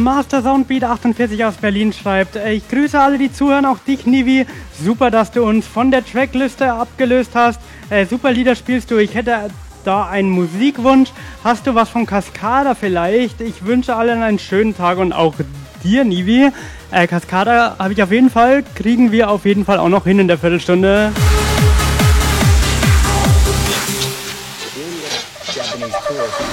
Master Soundbeat 48 aus Berlin schreibt, ich grüße alle, die zuhören, auch dich, Nivi. Super, dass du uns von der Trackliste abgelöst hast. Super Lieder spielst du. Ich hätte da einen Musikwunsch. Hast du was von Cascada vielleicht? Ich wünsche allen einen schönen Tag und auch dir, Nivi. Cascada habe ich auf jeden Fall, kriegen wir auf jeden Fall auch noch hin in der Viertelstunde. Japanese tour.